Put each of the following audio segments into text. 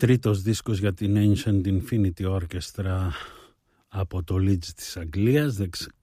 τρίτος δίσκος για την Ancient Infinity Orchestra από το Leeds της Αγγλίας,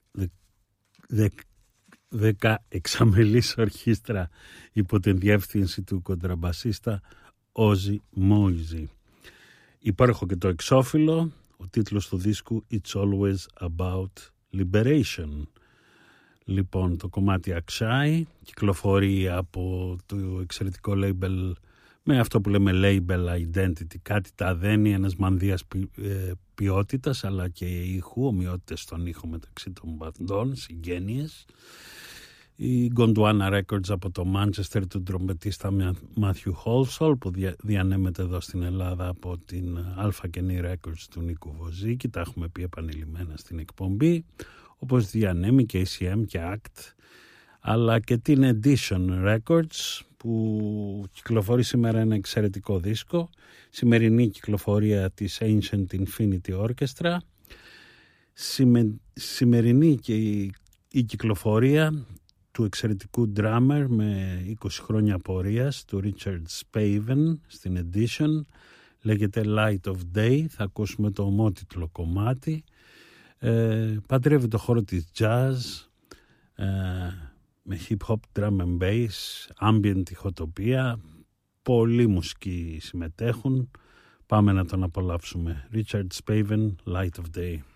16μελής ορχήστρα υπό την διεύθυνση του κοντραμπασίστα Ozzy Moisey. Υπάρχω και το εξώφυλλο, ο τίτλος του δίσκου It's Always About Liberation. Λοιπόν, το κομμάτι Akshai κυκλοφορεί από το εξαιρετικό label, με αυτό που λέμε label identity, κάτι τα δένει, ένας μανδύας ποιότητας αλλά και ήχου, ομοιότητες στον ήχο μεταξύ των μπαντών, συγγένειες. Η Gondwana Records από το Manchester του τρομπετίστα Matthew Holsall, που διανέμεται εδώ στην Ελλάδα από την Alpha Kenny Records του Νίκου Βοζίκη, τα έχουμε πει επανειλημμένα στην εκπομπή, όπως διανέμει και ACM και ACT, αλλά και την Edition Records που κυκλοφορεί σήμερα ένα εξαιρετικό δίσκο, σημερινή κυκλοφορία της Ancient Infinity Orchestra, σημερινή και η κυκλοφορία του εξαιρετικού drummer με 20 χρόνια πορείας, του Richard Spaven στην Edition, λέγεται Light of Day. Θα ακούσουμε το ομότιτλο κομμάτι. Παντρεύει το χώρο της jazz με hip hop, drum and bass, ambient ηχοτοπία, πολλοί μουσικοί συμμετέχουν. Πάμε να τον απολαύσουμε. Richard Spaven, Light of Day.